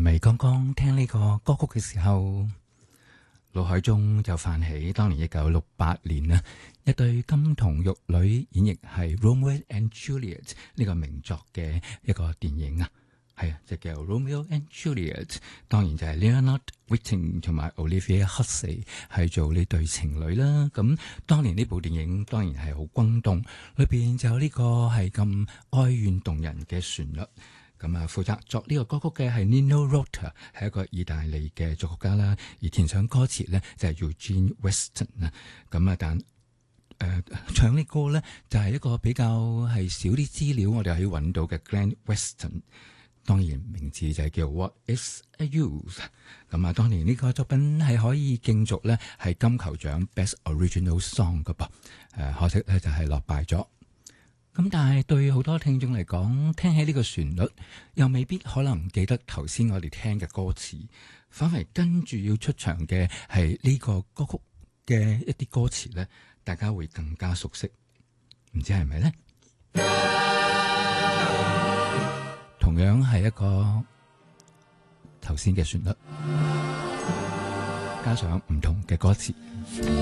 咪剛剛聽呢個歌曲嘅時候，腦海中就泛起當年1968年啊，一對金童玉女演繹係 Romeo and Juliet 呢個名作嘅一個電影啊，係啊，就叫 Romeo and Juliet。當然就係 Leonard Whiting 同埋 Olivia Hussey 係做呢對情侶啦。咁當年呢部電影當然係好轟動，裏邊就有呢個係咁哀怨動人嘅旋律。咁啊，負責作呢個歌曲嘅係 Nino Rota， 係一個意大利嘅作曲家啦，而填上歌詞呢就係 Eugene Weston 啊。咁啊，但唱呢歌呢就係一個比較係少啲資料，我哋可以揾到嘅 Glenn Weston。當然名字就係叫 What Is a Youth。咁啊，當年呢個作品係可以競逐呢係金球獎 Best Original Song 㗎噃。可惜呢就係落敗咗。咁但係對好多聽眾嚟講，聽起呢個旋律，又未必可能記得頭先我哋聽嘅歌詞，反為跟住要出場嘅係呢個歌曲嘅一啲歌詞呢，大家會更加熟悉，唔知係咪呢？同樣係一個頭先嘅旋律，加上唔同嘅歌詞。